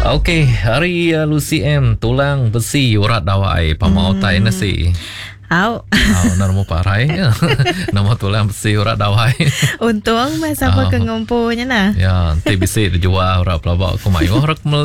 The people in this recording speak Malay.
Okey, hari Lucy M tulang besi urat dawai pamau tai nasi. Au. Nama parai. Nama tulang besi urat dawai. Untung masa apa kengumpunya nah. Ya, nanti bisa dijual urat pelabak aku mai orang